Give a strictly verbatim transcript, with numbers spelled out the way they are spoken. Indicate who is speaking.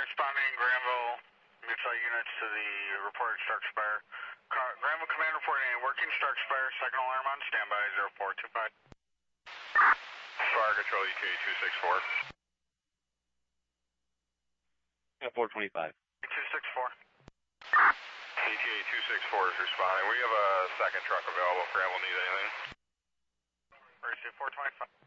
Speaker 1: responding Granville Mutual units to the reported Starks Fire. Car Granville Command reporting a working Starks Fire, second alarm on standby, zero four two five. Fire Control E T A two six four.
Speaker 2: Yeah, four twenty-five.
Speaker 1: two six four. E T A two six four is responding. We have a second truck available if Granville needs anything. Receive four twenty-five.